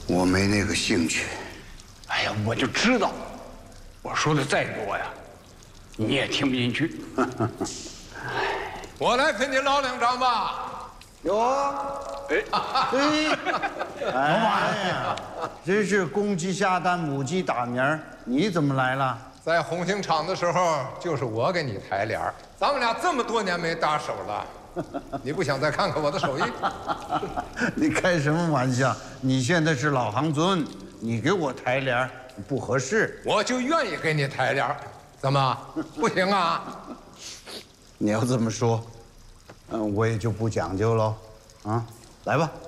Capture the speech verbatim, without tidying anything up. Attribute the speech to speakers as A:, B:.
A: 我没那个兴趣。
B: 哎呀，我就知道，我说的再多呀，你也听不进去。
C: 我来陪你唠两张吧。
A: 有啊，哎哎，哎呀，真是公鸡下蛋，母鸡打鸣儿。你怎么来了？
C: 在红星厂的时候，就是我给你抬帘儿。咱们俩这么多年没搭手了，你不想再看看我的手艺？
A: 你开什么玩笑？你现在是老行尊，你给我抬帘儿不合适。
C: 我就愿意给你抬帘儿，怎么不行啊？
A: 你要这么说，嗯，我也就不讲究喽。啊，来吧。